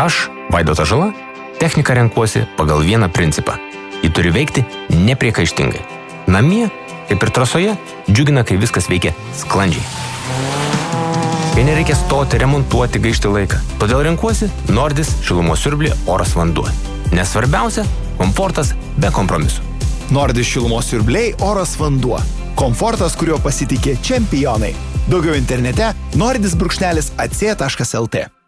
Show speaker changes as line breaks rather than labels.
Aš, Vaidotas Žala, techniką renkuosi pagal vieną principą. Ji turi veikti nepriekaištingai. Namie, kaip ir trasoje, džiugina, kai viskas veikia sklandžiai. Kai nereikia stoti, remontuoti, gaišti laiką. Todėl renkuosi Nordis šilumos siurblį oras vanduo. Nes svarbiausia – komfortas be kompromisų.
Nordis šilumos siurbliai oras vanduo. Komfortas, kuriuo pasitikė čempionai. Daugiau internete nordis_ac.lt